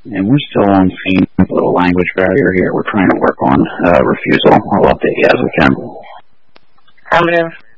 And we're still on the same little language barrier here. We're trying to work on refusal. I'll update you as we can. Affirmative.